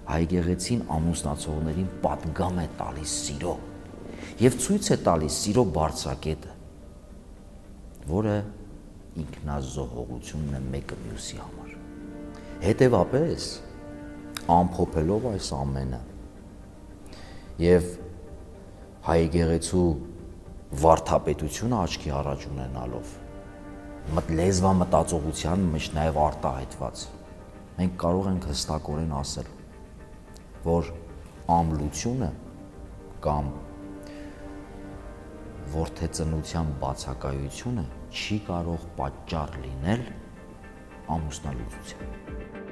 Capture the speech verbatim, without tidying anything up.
հայգեղեցին ամուսնացողներին պատգամ է տալիս սիրո եւ ցույց է տալիս սիրո բարձրակետը, որը ինքնազոհողությունն է մեկը մյուսի համար։ Հետևաբար, ամփոփելով այս ամենը եւ հայգեղեցու վարդապետությունը աչքի առաջ ունենալով, լեզվամտածողության մեջ նաեւ արտահայտված, մենք կարող ենք հստակորեն ասել, որ ամլությունը կամ որդեծնության բացակայությունը չի կարող պատճառ լինել ամուսնալուծության։